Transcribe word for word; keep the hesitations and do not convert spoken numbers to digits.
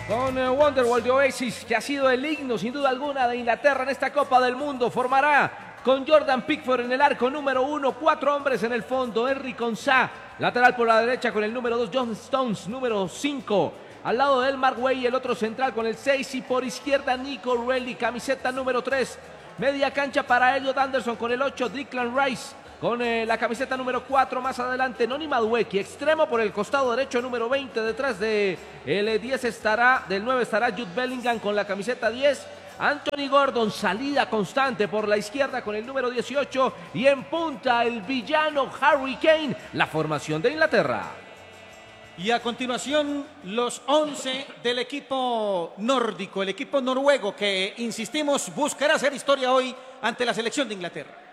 con eh, Wonderwall de Oasis, que ha sido el himno sin duda alguna de Inglaterra en esta Copa del Mundo. Formará con Jordan Pickford en el arco número uno, cuatro hombres en el fondo, Henry Konsa, lateral por la derecha con el número dos, John Stones, número cinco, al lado de él Mark Way, el otro central con el seis, y por izquierda Nico Reilly, camiseta número tres, media cancha para Elliot Anderson con el ocho, Declan Rice con eh, la camiseta número cuatro, más adelante Noni Madueke, extremo por el costado derecho número veinte, detrás de el diez estará, del nueve estará Jude Bellingham con la camiseta diez, Anthony Gordon, salida constante por la izquierda con el número dieciocho, y en punta el villano Harry Kane, la formación de Inglaterra. Y a continuación, los once del equipo nórdico, el equipo noruego que, insistimos, buscará hacer historia hoy ante la selección de Inglaterra.